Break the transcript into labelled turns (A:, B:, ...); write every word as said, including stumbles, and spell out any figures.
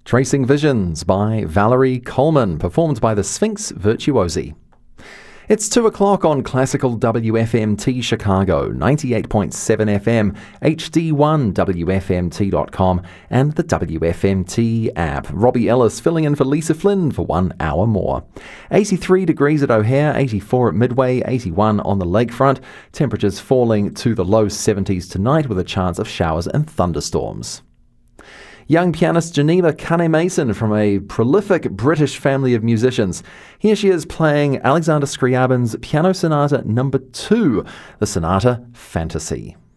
A: Tracing Visions by Valerie Coleman, performed by the Sphinx Virtuosi. It's two o'clock on Classical W F M T Chicago, ninety-eight point seven F M, H D one W F M T dot com, and the W F M T app. Robbie Ellis filling in for Lisa Flynn for one hour more. eighty-three degrees at O'Hare, eighty-four at Midway, eighty-one on the lakefront. Temperatures falling to the low seventies tonight with a chance of showers and thunderstorms. Young pianist Geneva Kane-Mason from a prolific British family of musicians. Here she is playing Alexander Scriabin's Piano Sonata number two, the Sonata Fantasy.